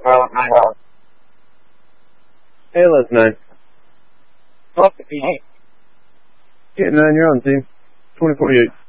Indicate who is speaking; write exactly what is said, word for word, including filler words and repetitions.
Speaker 1: uh, my house.
Speaker 2: Hey, Les nine.
Speaker 1: Look at me.
Speaker 2: Yeah, nine, you're on team. twenty forty-eight.